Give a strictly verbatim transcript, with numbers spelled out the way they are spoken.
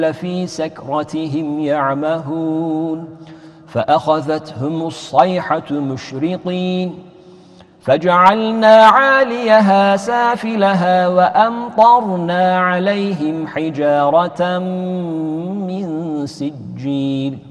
لفي سكرتهم يعمهون فأخذتهم الصيحة مشرقين فجعلنا عاليها سافلها وأمطرنا عليهم حجارة من سجيل